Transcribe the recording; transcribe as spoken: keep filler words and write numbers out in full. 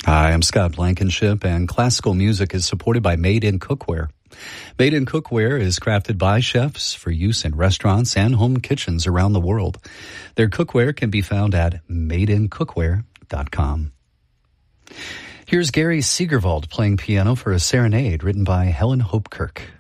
Hi, I'm Scott Blankenship, and classical music is supported by Made in Cookware. Made in Cookware is crafted by chefs for use in restaurants and home kitchens around the world. Their cookware can be found at made in cookware dot com. Here's Gary Segerwald playing piano for a serenade written by Helen Hopekirk.